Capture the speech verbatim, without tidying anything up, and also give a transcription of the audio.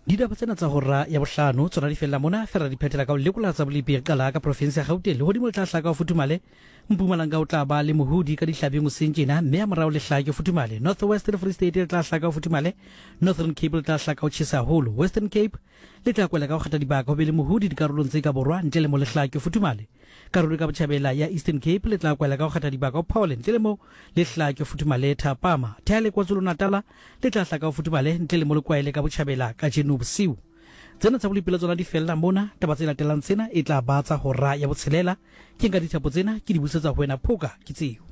Ditaba tsena tsa hora ya bohlano tsona di fella mona fela di phethela ka ho lekola tsa bolipi ka la ka province ya Gauteng le hodimo le tla hlaka ho futhumale Mpumalanga o tla ba le mohudi ka dihlabi ngoseng tjena mme a morao le hlake ho futhumale North Western Free State le tla hlaka ho futhumale Northern Cape le tla hlaka ho tjhesa haholo Western Cape le tla kwela ka ho kgetha dibaka ho be le mohudi dikarolong tse ka borwa ntle le mo le hlake ho futhumale karolo ka botjhabela ya Eastern Cape le tla kwela ka ho kgetha dibaka ho Paul ntle le mo le hlake ho futhumale Thapama Thale KwaZulu Natal le tla hlaka ho futhumale ntle le mo le kwaele ka botjhabela ka jeno bosiu tsena tsa bolipela tsona di fella mona taba tse latelang tsena e tla ba tsa hora ya botshelela ke nka dithapo tsena ke di busetsa ho wena phoka ke tseo